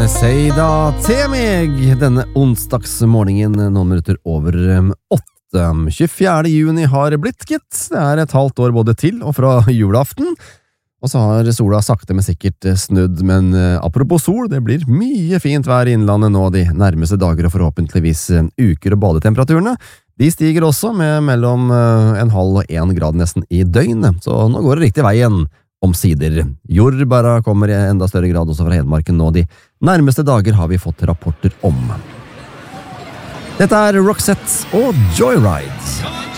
Seida til meg denne onsdagsmorgenen, noen minutter over 8. 24. juni har blitt, gitt. Det et halvt år både til og fra julaften. Og så har sola sakte men sikkert snudd, men apropos sol, det blir mye fint vær i innlandet nå de nærmeste dager og forhåpentligvis uker, og badetemperaturene de stiger også med mellom 0,5 og 1 grad nesten i døgnet, så nå går det riktig veien omsider. Jordbæra kommer i enda større grad også fra Hedmarken nå de nærmeste dager, har vi fått rapporter om. Dette Roxette og Joyride.